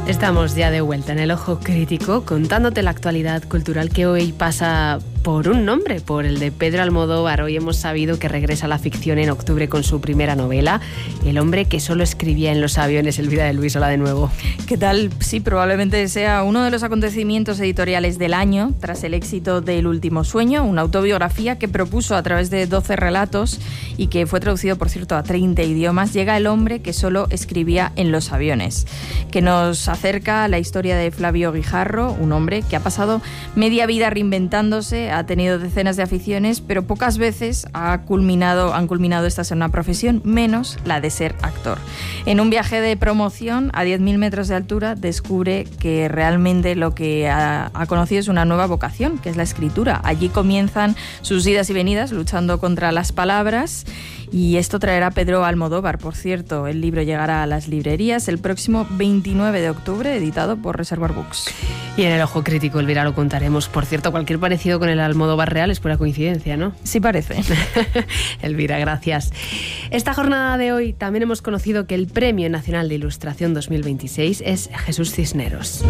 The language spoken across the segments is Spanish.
Estamos ya de vuelta en el Ojo Crítico, contándote la actualidad cultural que hoy pasa por un nombre, por el de Pedro Almodóvar. Hoy hemos sabido que regresa a la ficción en octubre con su primera novela, El hombre que solo escribía en los aviones. Elvira de Luis, hola de nuevo. ¿Qué tal? Sí, probablemente sea uno de los acontecimientos editoriales del año, tras el éxito de El último sueño, una autobiografía que propuso a través de 12 relatos y que fue traducido, por cierto, a 30 idiomas. Llega El hombre que solo escribía en los aviones, que nos acerca a la historia de Flavio Guijarro, un hombre que ha pasado media vida reinventándose, ha tenido decenas de aficiones, pero pocas veces han culminado estas en una profesión, menos la de ser actor. En un viaje de promoción a 10.000 metros de altura descubre que realmente lo que ha conocido es una nueva vocación, que es la escritura. Allí comienzan sus idas y venidas luchando contra las palabras. Y esto traerá a Pedro Almodóvar, por cierto. El libro llegará a las librerías el próximo 29 de octubre, editado por Reservoir Books. Y en el Ojo Crítico, Elvira, lo contaremos. Por cierto, cualquier parecido con el Almodóvar real es pura coincidencia, ¿no? Sí parece. Elvira, gracias. Esta jornada de hoy también hemos conocido que el Premio Nacional de Ilustración 2026 es Jesús Cisneros.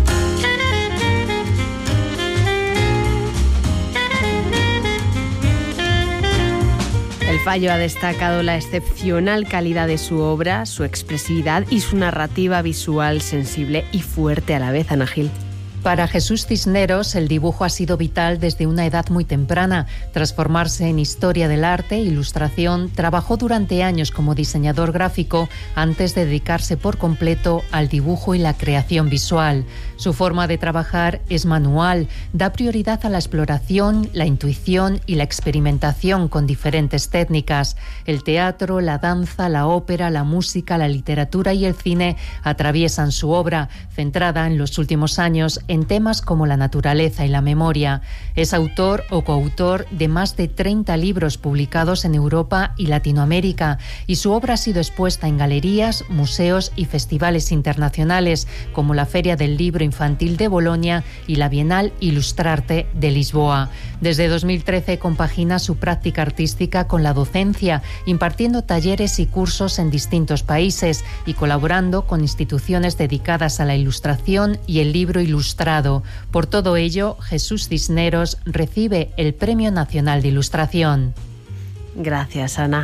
El Fallo ha destacado la excepcional calidad de su obra, su expresividad y su narrativa visual sensible y fuerte a la vez. Ana Gil. Para Jesús Cisneros, el dibujo ha sido vital desde una edad muy temprana. Tras formarse en historia del arte e ilustración, trabajó durante años como diseñador gráfico antes de dedicarse por completo al dibujo y la creación visual. Su forma de trabajar es manual, da prioridad a la exploración, la intuición y la experimentación con diferentes técnicas. El teatro, la danza, la ópera, la música, la literatura y el cine atraviesan su obra, centrada en los últimos años en temas como la naturaleza y la memoria. Es autor o coautor de más de 30 libros publicados en Europa y Latinoamérica, y su obra ha sido expuesta en galerías, museos y festivales internacionales, como la Feria del Libro Infantil de Bolonia y la Bienal Ilustrarte de Lisboa. Desde 2013 compagina su práctica artística con la docencia, impartiendo talleres y cursos en distintos países y colaborando con instituciones dedicadas a la ilustración y el libro ilustrado. Por todo ello, Jesús Cisneros recibe el Premio Nacional de Ilustración. Gracias, Ana.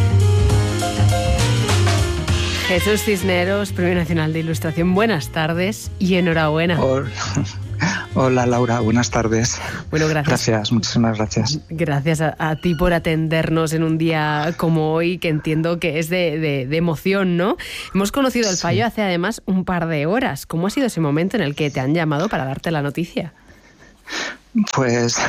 Jesús Cisneros, Premio Nacional de Ilustración. Buenas tardes y enhorabuena. Hola Laura, buenas tardes. Bueno, gracias. Muchísimas gracias. Gracias a ti por atendernos en un día como hoy, que entiendo que es de emoción, ¿no? Hemos conocido el Fallo hace además un par de horas. ¿Cómo ha sido ese momento en el que te han llamado para darte la noticia? Pues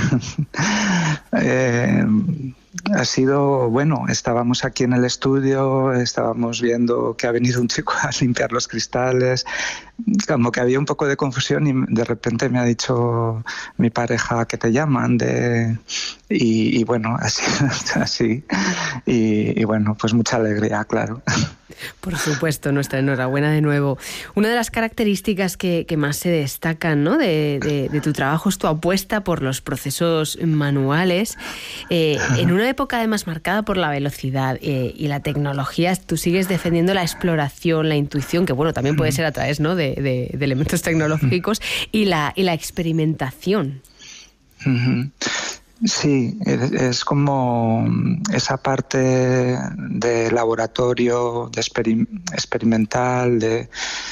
ha sido, bueno, estábamos aquí en el estudio, estábamos viendo que ha venido un chico a limpiar los cristales, como que había un poco de confusión y de repente me ha dicho mi pareja que te llaman y bueno, así y bueno, pues mucha alegría, claro. Por supuesto, nuestra enhorabuena de nuevo. Una de las características que más se destacan, ¿no?, de tu trabajo es tu apuesta por los procesos manuales. En una época además marcada por la velocidad y la tecnología, tú sigues defendiendo la exploración, la intuición, que bueno, también puede ser a través, ¿no?, de elementos tecnológicos y la experimentación. Sí, es como esa parte de laboratorio, de experimental, de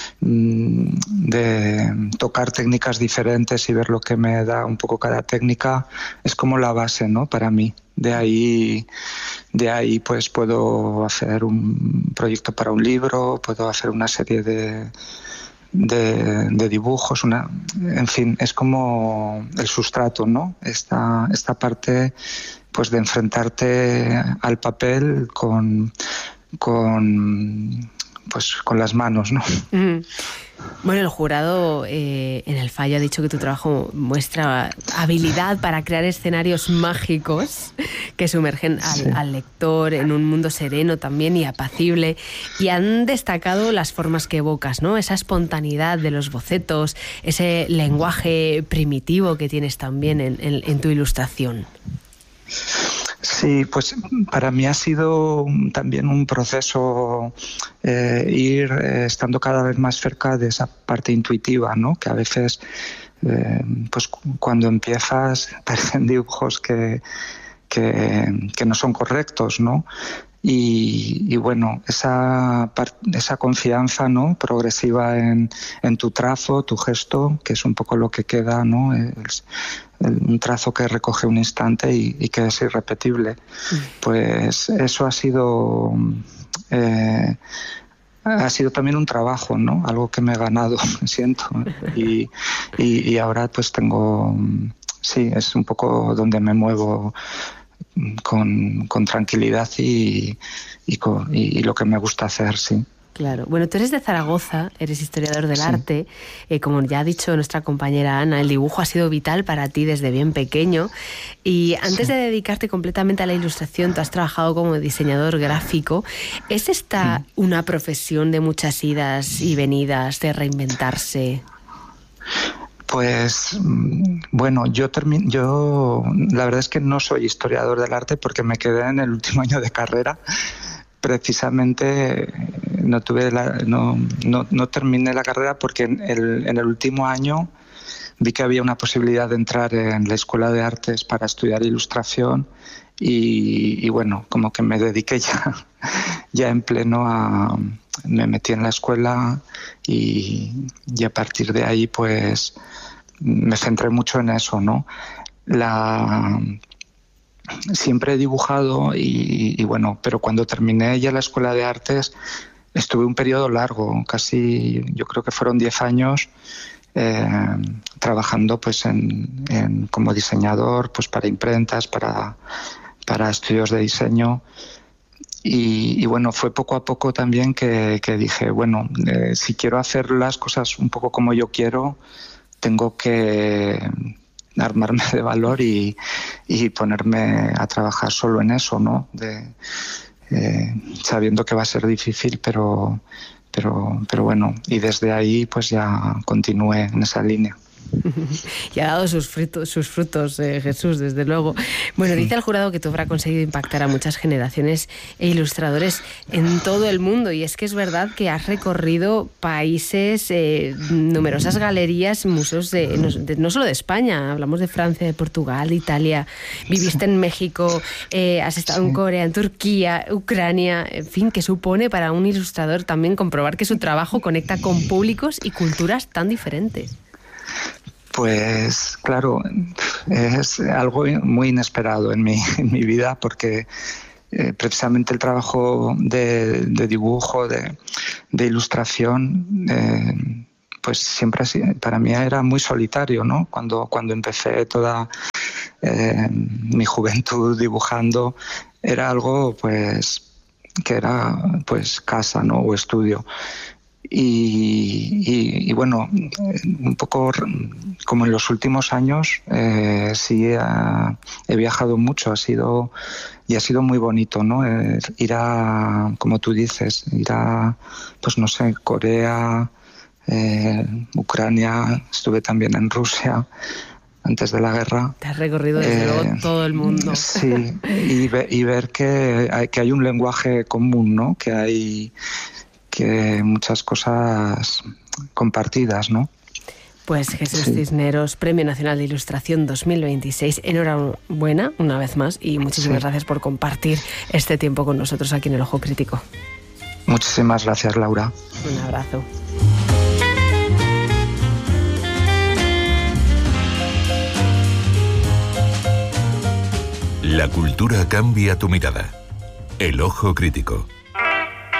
tocar técnicas diferentes y ver lo que me da un poco cada técnica, es como la base, ¿no?, para mí. De ahí pues puedo hacer un proyecto para un libro, puedo hacer una serie de dibujos, en fin, es como el sustrato, ¿no? Esta parte pues de enfrentarte al papel con las manos, ¿no? Bueno, el jurado en el Fallo ha dicho que tu trabajo muestra habilidad para crear escenarios mágicos que sumergen al lector en un mundo sereno también y apacible, y han destacado las formas que evocas, ¿no? Esa espontaneidad de los bocetos, ese lenguaje primitivo que tienes también en tu ilustración. Sí, pues para mí ha sido también un proceso ir estando cada vez más cerca de esa parte intuitiva, ¿no? Que a veces, pues cuando empiezas, parecen dibujos que no son correctos, ¿no? Y bueno, esa confianza, ¿no? Progresiva en tu trazo, tu gesto, que es un poco lo que queda, ¿no? Un trazo que recoge un instante y que es irrepetible. Pues eso ha sido también un trabajo, ¿no? Algo que me he ganado, siento. Y ahora pues tengo, sí, es un poco donde me muevo con tranquilidad y lo que me gusta hacer, sí. Claro. Bueno, tú eres de Zaragoza, eres historiador del arte. Como ya ha dicho nuestra compañera Ana, el dibujo ha sido vital para ti desde bien pequeño. Y antes de dedicarte completamente a la ilustración, tú has trabajado como diseñador gráfico. ¿Es esta una profesión de muchas idas y venidas, de reinventarse? Pues bueno, yo la verdad es que no soy historiador del arte porque me quedé en el último año de carrera. Precisamente no terminé la carrera porque en el último año vi que había una posibilidad de entrar en la Escuela de Artes para estudiar ilustración y bueno, como que me dediqué ya en pleno me metí en la escuela y a partir de ahí pues me centré mucho en eso, ¿no? Siempre he dibujado y bueno, pero cuando terminé ya la Escuela de Artes estuve un periodo largo, casi yo creo que fueron 10 años trabajando pues como diseñador pues para imprentas, para estudios de diseño y bueno, fue poco a poco también que dije, bueno, si quiero hacer las cosas un poco como yo quiero, tengo que armarme de valor y ponerme a trabajar solo en eso, ¿no? Sabiendo que va a ser difícil, pero bueno, y desde ahí pues ya continué en esa línea. Y ha dado sus frutos, Jesús, desde luego. Bueno, dice el jurado que tú habrás conseguido impactar a muchas generaciones e ilustradores en todo el mundo. Y es que es verdad que has recorrido países, numerosas galerías, museos no solo de España, hablamos de Francia, de Portugal, de Italia. Viviste en México, has estado en Corea, en Turquía, Ucrania. En fin, ¿qué supone para un ilustrador también comprobar que su trabajo conecta con públicos y culturas tan diferentes? Pues claro, es algo muy inesperado en mi vida porque precisamente el trabajo de dibujo, de ilustración, pues siempre para mí era muy solitario, ¿no? Cuando empecé toda mi juventud dibujando, era algo pues que era pues casa, ¿no? O estudio. Y bueno, un poco como en los últimos años sí he viajado mucho, ha sido muy bonito, ¿no? Ir a, como tú dices, pues no sé, Corea, Ucrania, estuve también en Rusia antes de la guerra. Te has recorrido desde luego todo el mundo. Sí, y ver que hay un lenguaje común, ¿no? Que hay muchas cosas compartidas, ¿no? Pues Jesús Cisneros, Premio Nacional de Ilustración 2026. Enhorabuena una vez más y muchísimas gracias por compartir este tiempo con nosotros aquí en El Ojo Crítico. Muchísimas gracias, Laura. Un abrazo. La cultura cambia tu mirada. El Ojo Crítico.